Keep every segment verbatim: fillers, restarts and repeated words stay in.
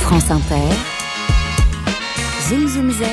France Inter, Zoom Zoom Zen,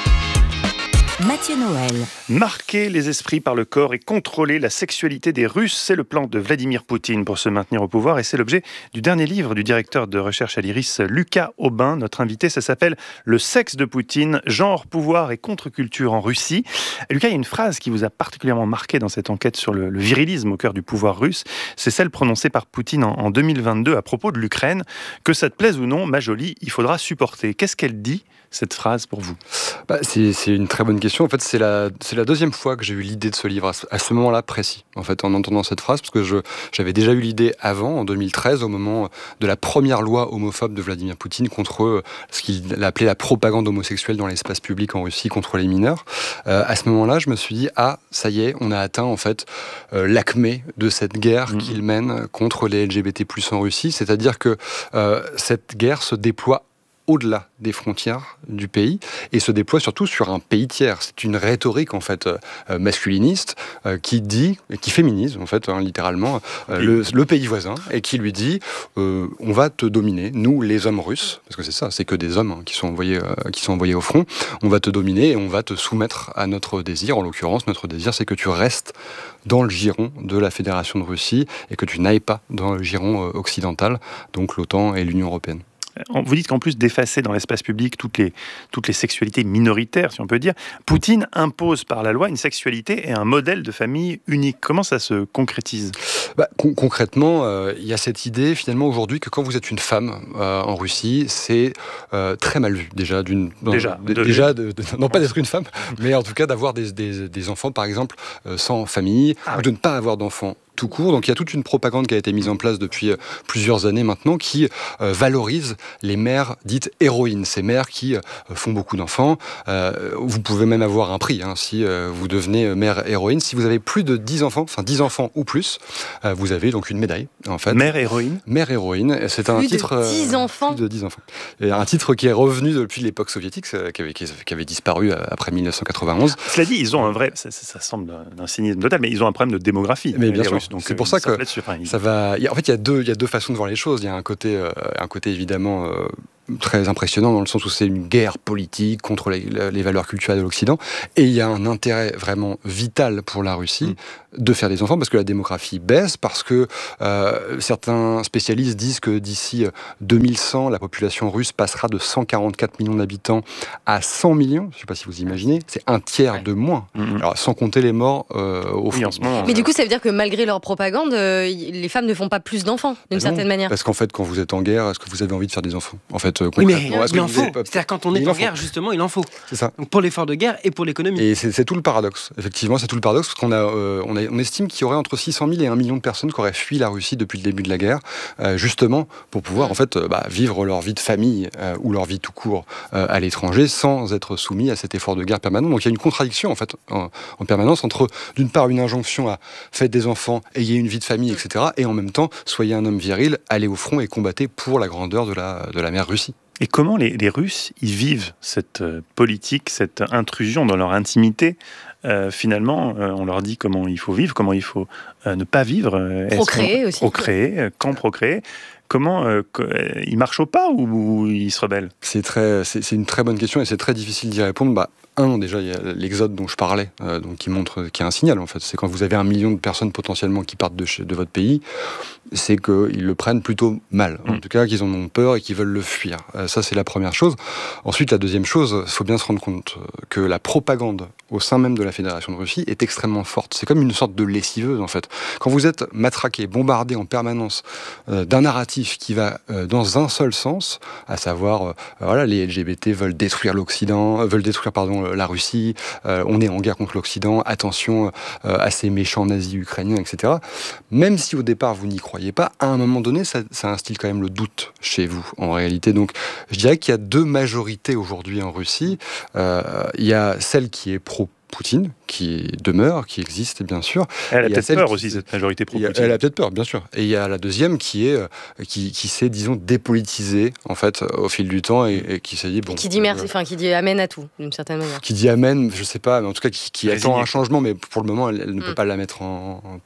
Mathieu Noël. Marquer les esprits par le corps et contrôler la sexualité des Russes, c'est le plan de Vladimir Poutine pour se maintenir au pouvoir et c'est l'objet du dernier livre du directeur de recherche à l'Iris, Lucas Aubin, notre invité. Ça s'appelle « Le sexe de Poutine, genre, pouvoir et contre-culture en Russie ». Lucas, il y a une phrase qui vous a particulièrement marqué dans cette enquête sur le, le virilisme au cœur du pouvoir russe. C'est celle prononcée par Poutine en, en deux mille vingt-deux à propos de l'Ukraine. « Que ça te plaise ou non, ma jolie, il faudra supporter ». Qu'est-ce qu'elle dit, cette phrase, pour vous ? bah, c'est, c'est une très bonne question. En fait, c'est la, c'est la deuxième fois que j'ai eu l'idée de ce livre, à ce, à ce moment-là précis, en fait, en entendant cette phrase, parce que je, j'avais déjà eu l'idée avant, en deux mille treize, au moment de la première loi homophobe de Vladimir Poutine contre ce qu'il appelait la propagande homosexuelle dans l'espace public en Russie contre les mineurs. Euh, à ce moment-là, je me suis dit, ah, ça y est, on a atteint, en fait, euh, l'acmé de cette guerre mmh. qu'il mène contre les L G B T plus, en Russie, c'est-à-dire que euh, cette guerre se déploie au-delà des frontières du pays et se déploie surtout sur un pays tiers. C'est une rhétorique en fait euh, masculiniste euh, qui dit, qui féminise en fait hein, littéralement euh, oui. le, le pays voisin et qui lui dit euh, on va te dominer, nous les hommes russes, parce que c'est ça, c'est que des hommes hein, qui sont envoyés, euh, qui sont envoyés au front, on va te dominer et on va te soumettre à notre désir. En l'occurrence, notre désir, c'est que tu restes dans le giron de la Fédération de Russie et que tu n'ailles pas dans le giron euh, occidental, donc l'OTAN et l'Union européenne. Vous dites qu'en plus d'effacer dans l'espace public toutes les, toutes les sexualités minoritaires, si on peut dire, Poutine impose par la loi une sexualité et un modèle de famille unique. Comment ça se concrétise ? bah, con- Concrètement, euh, il y a cette idée finalement aujourd'hui que quand vous êtes une femme euh, en Russie, c'est euh, très mal vu déjà. D'une, déjà, de, de, déjà de, de, non pas d'être une femme, mais en tout cas d'avoir des, des, des enfants par exemple euh, sans famille, ah, ou oui. de ne pas avoir d'enfants tout court. Donc il y a toute une propagande qui a été mise en place depuis euh, plusieurs années maintenant qui euh, valorise les mères dites héroïnes, ces mères qui euh, font beaucoup d'enfants. Euh, vous pouvez même avoir un prix hein, si euh, vous devenez mère héroïne. Si vous avez plus de dix enfants, enfin dix enfants ou plus, euh, vous avez donc une médaille en fait. Mère héroïne. Mère héroïne, c'est un plus titre de dix euh, enfants. Plus de dix enfants. Et un titre qui est revenu depuis l'époque soviétique, qui avait, qui avait disparu après dix-neuf cent quatre-vingt-onze. Cela dit, ils ont un vrai, ça, ça semble d'un cynisme total, mais ils ont un problème de démographie. Mais bien sûr. Russes, donc c'est pour ça que Enfin, il... ça va. En fait, il y a deux, il y a deux façons de voir les choses. Il y a un côté, euh, un côté évidemment euh, très impressionnant dans le sens où c'est une guerre politique contre les, les valeurs culturelles de l'Occident, et il y a un intérêt vraiment vital pour la Russie mmh. de faire des enfants parce que la démographie baisse, parce que euh, certains spécialistes disent que d'ici deux mille cent, la population russe passera de cent quarante-quatre millions d'habitants à cent millions. Je ne sais pas si vous imaginez, c'est un tiers ouais. de moins. Mmh. Alors, sans compter les morts euh, au oui, front. En ce moment, mais euh... du coup, ça veut dire que malgré leur propagande, euh, les femmes ne font pas plus d'enfants, d'une bah non, certaine manière. Parce qu'en fait, quand vous êtes en guerre, est-ce que vous avez envie de faire des enfants ? En fait, oui, mais il en faut. Pas... C'est-à-dire quand on est en, en guerre, justement, il en faut. C'est ça. Donc pour l'effort de guerre et pour l'économie. Et c'est, c'est tout le paradoxe. Effectivement, c'est tout le paradoxe parce qu'on a, euh, on, a, on estime qu'il y aurait entre six cent mille et un million de personnes qui auraient fui la Russie depuis le début de la guerre, euh, justement pour pouvoir en fait euh, bah, vivre leur vie de famille euh, ou leur vie tout court euh, à l'étranger sans être soumis à cet effort de guerre permanent. Donc il y a une contradiction en fait en, en permanence entre d'une part une injonction à faites des enfants, ayez une vie de famille, et cetera, et en même temps soyez un homme viril, allez au front et combattez pour la grandeur de la de la mère Russie. Et comment les, les Russes, ils vivent cette euh, politique, cette intrusion dans leur intimité ? euh, Finalement, euh, on leur dit comment il faut vivre, comment il faut euh, ne pas vivre. Euh, procréer aussi. Procréer, euh, quand procréer. Comment euh, ils marchent au pas ou, ou ils se rebellent ? C'est, très, c'est, c'est une très bonne question et c'est très difficile d'y répondre. Bah, un, déjà, il y a l'exode dont je parlais, euh, donc qui montre, qui est un signal en fait. C'est quand vous avez un million de personnes potentiellement qui partent de, chez, de votre pays, c'est qu'ils le prennent plutôt mal. En mmh. tout cas, qu'ils en ont peur et qu'ils veulent le fuir. Euh, ça, c'est la première chose. Ensuite, la deuxième chose, il faut bien se rendre compte que la propagande au sein même de la Fédération de Russie est extrêmement forte. C'est comme une sorte de lessiveuse en fait. Quand vous êtes matraqué, bombardé en permanence euh, d'un narratif qui va euh, dans un seul sens, à savoir, euh, voilà, les L G B T veulent détruire l'Occident, euh, veulent détruire pardon la Russie, euh, on est en guerre contre l'Occident, attention euh, à ces méchants nazis ukrainiens, et cetera. Même si au départ vous n'y croyez pas, à un moment donné, ça, ça instille quand même le doute chez vous, en réalité. Donc, je dirais qu'il y a deux majorités aujourd'hui en Russie. Euh, il y a celle qui est pro Poutine, qui demeure, qui existe bien sûr. Elle a peut-être peur qui, aussi, cette majorité pro-Poutine. Elle a peut-être peur, bien sûr. Et il y a la deuxième qui est qui, qui s'est, disons, dépolitisée en fait au fil du temps et, et qui s'est dit bon. Et qui dit merci, enfin euh, qui dit amen à tout d'une certaine manière. Qui dit amen, je sais pas, mais en tout cas qui, qui attend un changement, mais pour le moment elle, elle ne mmh. peut pas la mettre en, en place.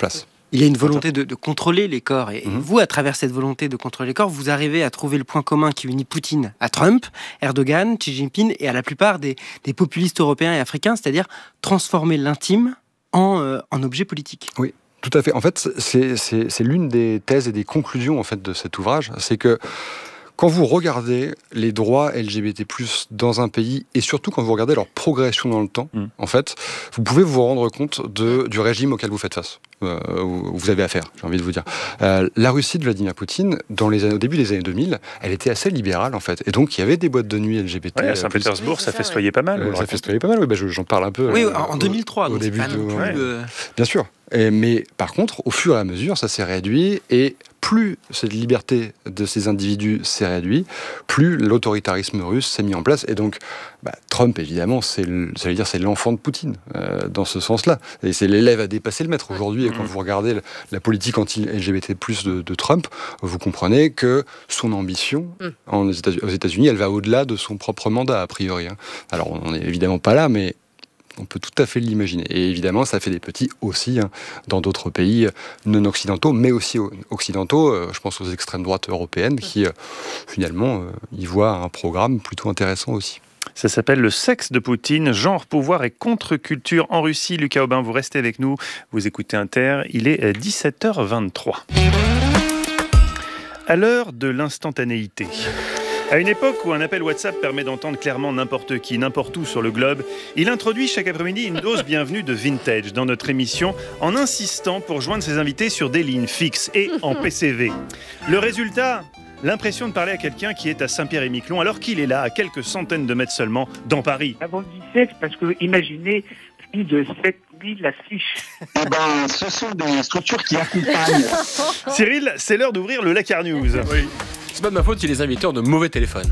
Il y a une volonté de, de contrôler les corps. Et mmh. vous, à travers cette volonté de contrôler les corps, vous arrivez à trouver le point commun qui unit Poutine à Trump, Erdogan, Xi Jinping et à la plupart des, des populistes européens et africains, c'est-à-dire transformer l'intime en, euh, en objet politique. Oui. Tout à fait. En fait, c'est, c'est, c'est l'une des thèses et des conclusions en fait, de cet ouvrage. C'est que quand vous regardez les droits L G B T plus, dans un pays, et surtout quand vous regardez leur progression dans le temps, mmh. en fait, vous pouvez vous rendre compte de, du régime auquel vous faites face, euh, où vous avez affaire, j'ai envie de vous dire. Euh, la Russie de Vladimir Poutine, dans les années, au début des années deux mille, elle était assez libérale, en fait. Et donc, il y avait des boîtes de nuit L G B T. Ouais, à Saint-Pétersbourg, oui, ça, ça festoyait ouais. pas mal. Euh, ça festoyait pas mal, oui, bah, je, j'en parle un peu. Oui, euh, en deux mille trois. Au, au début de... Ouais. Euh... Bien sûr. Et, mais par contre, au fur et à mesure, ça s'est réduit, et plus cette liberté de ces individus s'est réduite, plus l'autoritarisme russe s'est mis en place. Et donc, bah, Trump, évidemment, c'est, le, ça veut dire, c'est l'enfant de Poutine, euh, dans ce sens-là. Et c'est l'élève à dépasser le maître. Aujourd'hui, mmh. quand vous regardez la, la politique anti-L G B T plus, de, de Trump, vous comprenez que son ambition mmh. en, aux États-Unis, elle va au-delà de son propre mandat, a priori. Hein. Alors, on n'est évidemment pas là, mais on peut tout à fait l'imaginer. Et évidemment, ça fait des petits aussi hein, dans d'autres pays non occidentaux, mais aussi occidentaux. Euh, je pense aux extrêmes droites européennes qui, euh, finalement, euh, y voient un programme plutôt intéressant aussi. Ça s'appelle Le sexe de Poutine, genre, pouvoir et contre-culture en Russie. Lucas Aubin, vous restez avec nous. Vous écoutez Inter. Il est dix-sept heures vingt-trois. À l'heure de l'instantanéité. À une époque où un appel WhatsApp permet d'entendre clairement n'importe qui, n'importe où sur le globe, il introduit chaque après-midi une dose bienvenue de vintage dans notre émission en insistant pour joindre ses invités sur des lignes fixes et en P C V. Le résultat ? L'impression de parler à quelqu'un qui est à Saint-Pierre-et-Miquelon alors qu'il est là, à quelques centaines de mètres seulement, dans Paris. Avant dix-sept, parce que imaginez plus de sept mille affiches. Eh ben, ce sont des structures qui accompagnent. Cyril, c'est l'heure d'ouvrir le Lakar News. Oui. C'est pas de ma faute si les invités ont de mauvais téléphones.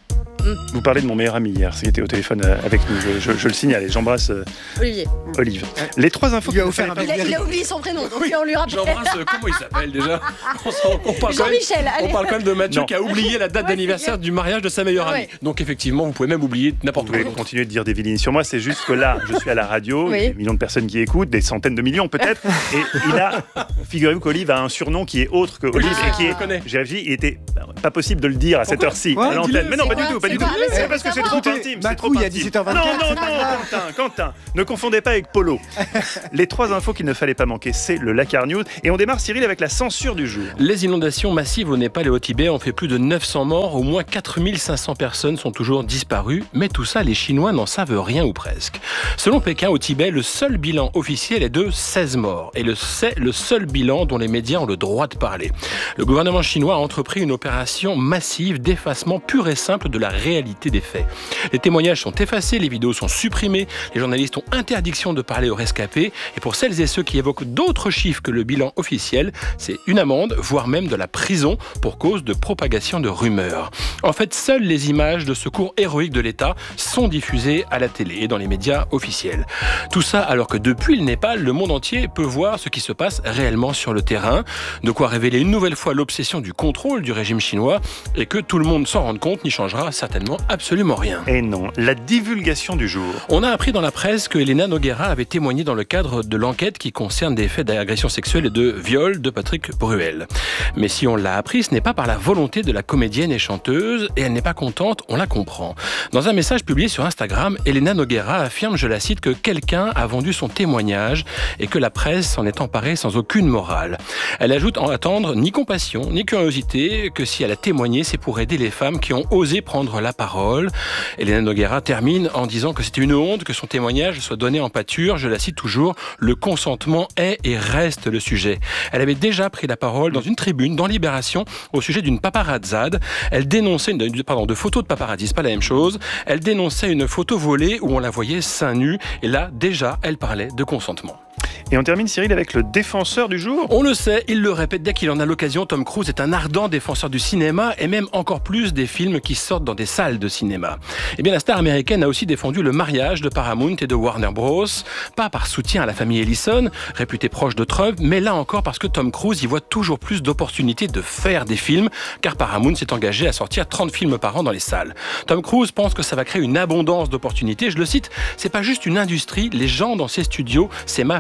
Vous parlez de mon meilleur ami hier, qui était au téléphone avec nous, je, je, je le signale, et j'embrasse euh, Olivier. Olive. Ouais. Les trois infos il, a offert un il, a, il a oublié son prénom, donc oui, on lui rappelle. J'embrasse, euh, comment il s'appelle déjà on, on parle Jean-Michel, même, on parle quand même de Mathieu non. qui a oublié la date ouais, d'anniversaire du mariage de sa meilleure amie. Ouais. Donc effectivement, vous pouvez même oublier n'importe quoi. Vous pouvez continuer de dire des vilines sur moi, c'est juste que là, je suis à la radio, oui. il y a des millions de personnes qui écoutent, des centaines de millions peut-être, et il a, figurez-vous qu'Olive a un surnom qui est autre que Olive, ah, et qui est, j'ai réfléchi, il était pas possible de le dire à cette heure-ci, à l'antenne. Mais non, pas du tout, pas du tout. C'est parce que c'est trop intime. C'est trop intime. dix-sept heures vingt-quatre. Non, non, non, Quentin, Quentin, ne confondez pas avec Polo. Les trois infos qu'il ne fallait pas manquer, c'est le Lakar News. Et on démarre, Cyril, avec la censure du jour. Les inondations massives au Népal et au Tibet ont fait plus de neuf cents morts. Au moins quatre mille cinq cents personnes sont toujours disparues. Mais tout ça, les Chinois n'en savent rien ou presque. Selon Pékin, au Tibet, le seul bilan officiel est de seize morts. Et le, c'est le seul bilan dont les médias ont le droit de parler. Le gouvernement chinois a entrepris une opération massive d'effacement pur et simple de la réalité des faits. Les témoignages sont effacés, les vidéos sont supprimées, les journalistes ont interdiction de parler aux rescapés. Et pour celles et ceux qui évoquent d'autres chiffres que le bilan officiel, c'est une amende, voire même de la prison pour cause de propagation de rumeurs. En fait, seules les images de secours héroïques de l'État sont diffusées à la télé et dans les médias officiels. Tout ça alors que depuis le Népal, le monde entier peut voir ce qui se passe réellement sur le terrain. De quoi révéler une nouvelle fois l'obsession du contrôle du régime chinois et que tout le monde s'en rende compte n'y changera certainement absolument rien. Et non, la divulgation du jour. On a appris dans la presse que Elena Nogueira avait témoigné dans le cadre de l'enquête qui concerne des faits d'agression sexuelle et de viol de Patrick Bruel. Mais si on l'a appris, ce n'est pas par la volonté de la comédienne et chanteuse, et elle n'est pas contente, on la comprend. Dans un message publié sur Instagram, Elena Nogueira affirme, je la cite, que quelqu'un a vendu son témoignage et que la presse s'en est emparée sans aucune morale. Elle ajoute en attendre ni compassion, ni curiosité, que si elle a témoigné, c'est pour aider les femmes qui ont osé prendre la parole. Elena Nogueira termine en disant que c'était une honte que son témoignage soit donné en pâture. Je la cite toujours, le consentement est et reste le sujet. Elle avait déjà pris la parole dans une tribune dans Libération au sujet d'une paparazzade. Elle dénonçait une, pardon, de photos de paparazzi, c'est pas la même chose. Elle dénonçait une photo volée où on la voyait seins nus. Et là, déjà, elle parlait de consentement. Et on termine, Cyril, avec le défenseur du jour. On le sait, il le répète dès qu'il en a l'occasion, Tom Cruise est un ardent défenseur du cinéma et même encore plus des films qui sortent dans des salles de cinéma. Eh bien, la star américaine a aussi défendu le mariage de Paramount et de Warner Bros. Pas par soutien à la famille Ellison, réputée proche de Trump, mais là encore parce que Tom Cruise y voit toujours plus d'opportunités de faire des films, car Paramount s'est engagé à sortir trente films par an dans les salles. Tom Cruise pense que ça va créer une abondance d'opportunités. Je le cite, c'est pas juste une industrie, les gens dans ces studios, c'est ma famille.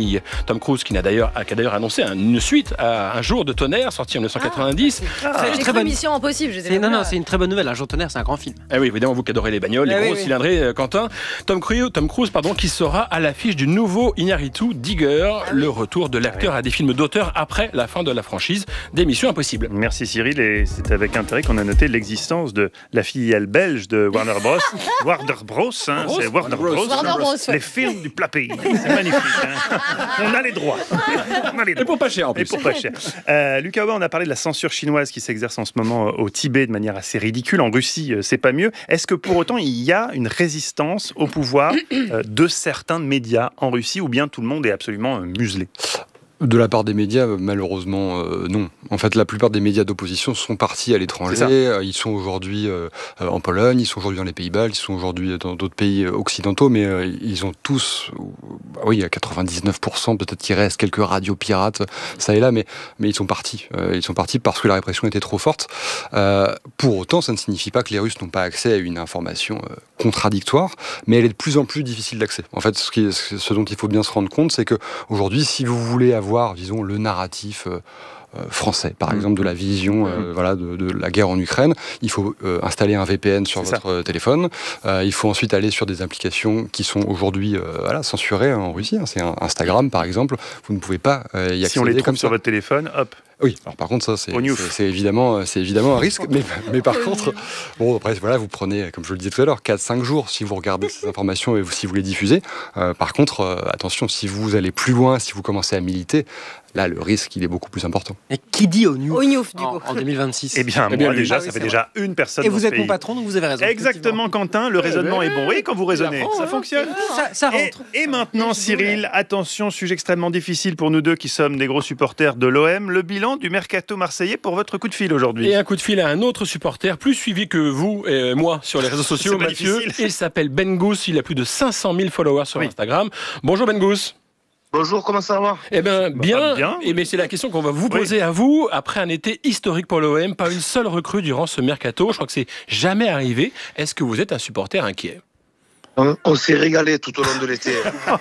famille. Tom Cruise, qui, n'a d'ailleurs, qui a d'ailleurs annoncé une suite à Un jour de tonnerre, sorti en dix-neuf cent quatre-vingt-dix. Ah, Très- J'ai très cru bonne- Mission Impossible. j'étais C'est- là. non, non, c'est une très bonne nouvelle. Un jour de tonnerre, c'est un grand film. Ah oui, évidemment, vous qui adorez les bagnoles, les Ah oui, gros oui. cylindrés, euh, Quentin. Tom Cruise, Tom Cruise pardon, qui sera à l'affiche du nouveau Iñárritu Digger, le retour de l'acteur à des films d'auteur après la fin de la franchise des Missions Impossibles. Merci Cyril, et c'est avec intérêt qu'on a noté l'existence de la filiale belge de Warner Bros. Warner Bros, hein, Bros c'est Warner Bros. Bros. Warner Bros, ouais. Les films du plat pays, c'est magnifique. Hein. On a les droits. On a les Et droits. pour pas cher en Et plus. pour pas cher. Euh, Lucas Aubin, on a parlé de la censure chinoise qui s'exerce en ce moment au Tibet de manière assez ridicule. En Russie, euh, c'est pas mieux. Est-ce que pour autant, il y a une résistance au pouvoir euh, de certains médias en Russie, ou bien tout le monde est absolument euh, muselé ? De la part des médias, malheureusement, euh, non. En fait, la plupart des médias d'opposition sont partis à l'étranger. C'est ça. Euh, Ils sont aujourd'hui euh, en Pologne, ils sont aujourd'hui dans les Pays-Bas, ils sont aujourd'hui dans d'autres pays occidentaux, mais euh, ils ont tous, euh, bah oui, à quatre-vingt-dix-neuf pour cent, peut-être qu'il reste quelques radios pirates, ça et là, mais, mais ils sont partis. Euh, ils sont partis parce que la répression était trop forte. Euh, pour autant, ça ne signifie pas que les Russes n'ont pas accès à une information euh, contradictoire, mais elle est de plus en plus difficile d'accès. En fait, ce, qui est, ce dont il faut bien se rendre compte, c'est que aujourd'hui, si vous voulez avoir disons, le narratif euh, euh, français, par exemple, de la vision euh, voilà, de, de la guerre en Ukraine, il faut euh, installer un V P N sur C'est votre ça. téléphone. Euh, il faut ensuite aller sur des applications qui sont aujourd'hui euh, voilà, censurées en Russie. Hein. C'est un Instagram, par exemple. Vous ne pouvez pas euh, y accéder Si on les trouve comme sur ça. votre téléphone, hop. Oui, alors par contre, ça, c'est, Au Newf. c'est, c'est, évidemment, c'est évidemment un risque. Mais, mais par contre, bon, après, voilà, vous prenez, comme je le disais tout à l'heure, quatre à cinq jours si vous regardez ces informations et si vous les diffusez. Euh, par contre, euh, attention, si vous allez plus loin, si vous commencez à militer, là, le risque, il est beaucoup plus important. Et qui dit au New Au Newf, du en, coup. en deux mille vingt-six? Eh bien, Eh bien, moi, lui. déjà, Ah oui, ça fait c'est déjà une personne Et dans vous ce êtes mon pays. patron, donc vous avez raison. Exactement, Quentin, le raisonnement est bon. Oui, quand vous raisonnez, ça fonctionne. Ça, ça Et, rentre. et maintenant, Cyril, attention, sujet extrêmement difficile pour nous deux qui sommes des gros supporters de l'O M, le bilan du mercato marseillais pour votre coup de fil aujourd'hui. Et un coup de fil à un autre supporter, plus suivi que vous et moi sur les réseaux sociaux, C'est pas Mathieu. difficile. Il s'appelle Ben Gous, il a plus de cinq cent mille followers sur Oui. Instagram. Bonjour Ben Gous. Bonjour, comment ça va? Eh bien, bien, bien. Et mais c'est la question qu'on va vous Oui. poser à vous. Après un été historique pour l'O M, pas une seule recrue durant ce mercato. Je crois que c'est jamais arrivé. Est-ce que vous êtes un supporter inquiet? On, on s'est régalé tout au long de l'été.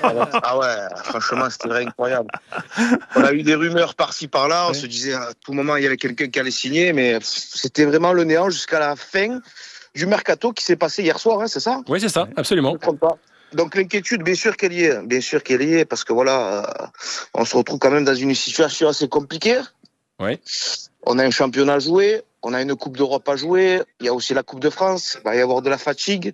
Ah ouais, franchement, c'était vrai incroyable. On a eu des rumeurs par-ci par-là. On Ouais. se disait à tout moment il y avait quelqu'un qui allait signer, mais c'était vraiment le néant jusqu'à la fin du mercato qui s'est passé hier soir, hein, c'est ça? Oui, c'est ça, absolument. Je ne me trompe pas. Donc l'inquiétude, bien sûr qu'elle y est, bien sûr qu'elle y est, parce que voilà, euh, on se retrouve quand même dans une situation assez compliquée. Ouais. On a un championnat à jouer, on a une Coupe d'Europe à jouer, il y a aussi la Coupe de France, il va y avoir de la fatigue.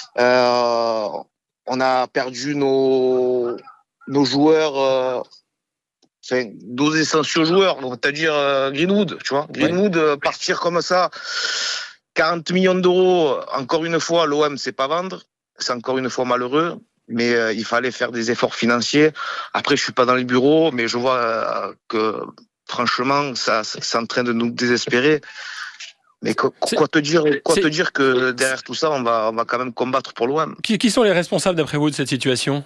Euh, on a perdu nos, nos joueurs, euh, enfin, nos essentiels joueurs, c'est-à-dire euh, Greenwood, tu vois. Greenwood, euh, partir comme ça, quarante millions d'euros, encore une fois, l'O M, c'est pas vendre. C'est encore une fois malheureux, mais euh, il fallait faire des efforts financiers. Après, je suis pas dans les bureaux, mais je vois euh, que franchement, ça, c'est en train de nous désespérer. Mais quoi, quoi te dire, quoi te dire que derrière tout ça, on va, on va quand même combattre pour l'O M. Qui, qui sont les responsables d'après vous de cette situation?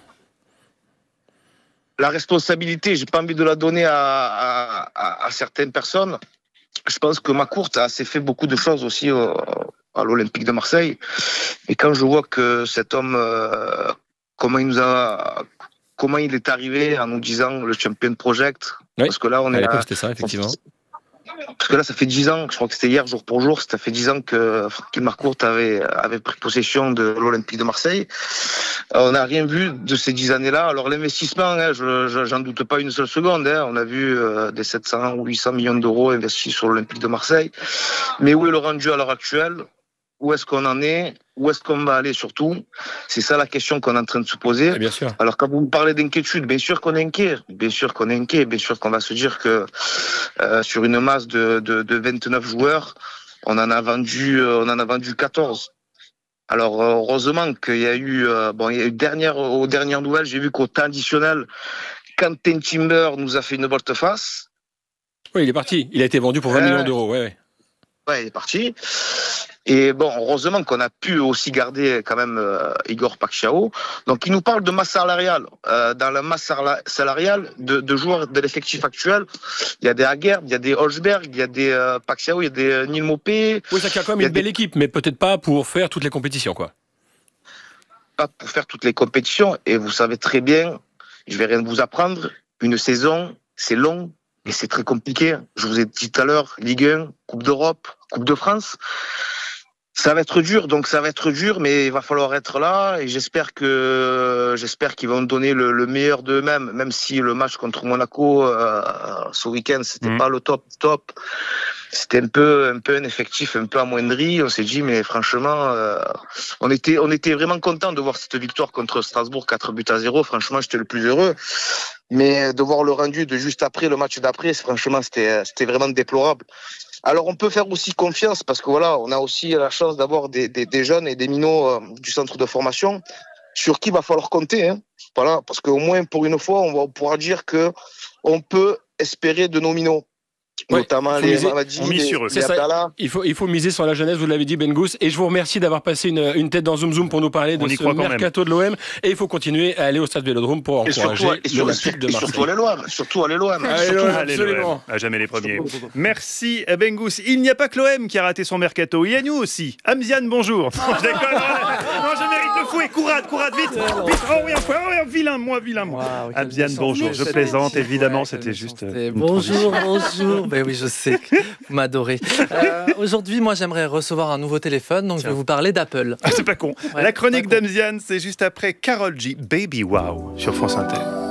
La responsabilité, j'ai pas envie de la donner à, à, à, à certaines personnes. Je pense que Macourt a assez fait beaucoup de choses aussi au, à l'Olympique de Marseille. Et quand je vois que cet homme, euh, comment il nous a, comment il est arrivé en nous disant le Champion Project, oui. Parce que là on à est, l'époque à, c'était ça effectivement. Parce que là ça fait dix ans, je crois que c'était hier jour pour jour, ça fait dix ans que Francky Macourt avait avait pris possession de l'Olympique de Marseille. On n'a rien vu de ces dix années-là. Alors l'investissement, hein, je, je, j'en doute pas une seule seconde. Hein. On a vu euh, des sept cents ou huit cents millions d'euros investis sur l'Olympique de Marseille. Mais où est le rendu à l'heure actuelle? Où est-ce qu'on en est? Où est-ce qu'on va aller surtout? C'est ça la question qu'on est en train de se poser. Et bien sûr. Alors quand vous me parlez d'inquiétude, bien sûr qu'on est inquiet. Bien sûr qu'on est inquiet. Bien sûr qu'on va se dire que euh, sur une masse de, de, de vingt-neuf joueurs, on en a vendu, euh, on en a vendu quatorze. Alors heureusement qu'il y a eu, euh, bon, il y a eu dernière, aux dernières nouvelles, j'ai vu qu'au temps additionnel, Quentin Timber nous a fait une volte-face. Oui, il est parti. Il a été vendu pour vingt Euh, millions d'euros. Ouais, ouais. Ouais, il est parti. Et bon, heureusement qu'on a pu aussi garder quand même euh, Igor Paxiao. Donc, il nous parle de masse salariale. Euh, dans la masse salariale de, de joueurs de l'effectif actuel, il y a des Aguerd, il y a des Holzberg, il y a des euh, Paxiao, il y a des euh, Neil Maupay. Oui, ça crée quand même Il y a une belle des- équipe, mais peut-être pas pour faire toutes les compétitions, quoi. Pas pour faire toutes les compétitions. Et vous savez très bien je vais rien vous apprendre. Une saison, c'est long et c'est très compliqué. Je vous ai dit tout à l'heure, Ligue un, Coupe d'Europe, Coupe de France. Ça va être dur, donc ça va être dur, mais il va falloir être là et j'espère que j'espère qu'ils vont donner le, le meilleur d'eux-mêmes, même si le match contre Monaco euh, ce week-end c'était mmh. pas le top top, c'était un peu un peu un effectif un peu amoindri. On s'est dit mais franchement, euh, on était on était vraiment content de voir cette victoire contre Strasbourg quatre buts à zéro. Franchement, j'étais le plus heureux. Mais de voir le rendu de juste après le match d'après, franchement c'était c'était vraiment déplorable. Alors on peut faire aussi confiance parce que voilà, on a aussi la chance d'avoir des, des, des jeunes et des minots euh, du centre de formation sur qui il va falloir compter. Hein. Voilà, parce qu'au moins pour une fois, on, va, on pourra dire que on peut espérer de nos minots. Ouais, notamment les Mamadi, on mise les, sur eux. les Abdallah. Il faut, il faut miser sur la jeunesse, vous l'avez dit Bengous, et je vous remercie d'avoir passé une, une tête dans Zoom Zoom pour nous parler de ce mercato de l'O M, et il faut continuer à aller au stade Vélodrome pour encourager l'Olympique de Marseille. Surtout à l'O M, surtout à l'O M. Absolument. À jamais les premiers. Merci Bengous. Il n'y a pas que l'O M qui a raté son mercato, il y a nous aussi. Amzian, bonjour. Non, je déconne. Non, je mérite le fouet. Courade, courade, vite. Vite. Oh oui, enfin, oh, oui, vilain, moi, vilain, moi. Wow, Amzian, bonjour. Je plaisante, évidemment, c'était juste. Bonjour, bonjour. Ben oui, je sais. Vous m'adorez. Euh, aujourd'hui, moi, j'aimerais recevoir un nouveau téléphone, donc Tiens. je vais vous parler d'Apple. Ah, c'est pas con. Ouais, La chronique d'Amzian, c'est juste après Karol G, Baby Wow, sur France Inter.